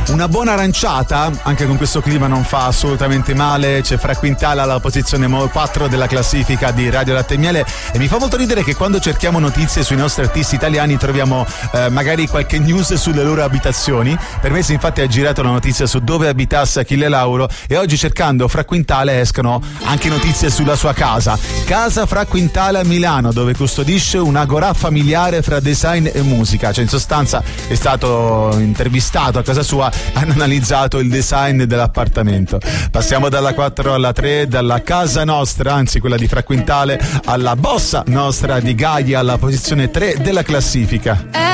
Una buona aranciata, anche con questo clima non fa assolutamente male. C'è Fra Quintale alla posizione 4 della classifica di Radio Latte e Miele, e mi fa molto ridere che quando cerchiamo notizie sui nostri artisti italiani troviamo magari qualche news sulle loro abitazioni. Per me si infatti ha girato la notizia su dove abitasse Achille Lauro, e oggi cercando Fra Quintale escono anche notizie sulla sua casa Fra Quintale a Milano, dove custodisce un'agorà familiare fra design e musica. Cioè in sostanza è stato intervistato a casa sua, hanno analizzato il design dell'appartamento. Passiamo dalla 4 alla 3, dalla casa nostra, anzi quella di Fra Quintale, alla bossa nostra di Gaia alla posizione 3 della classifica.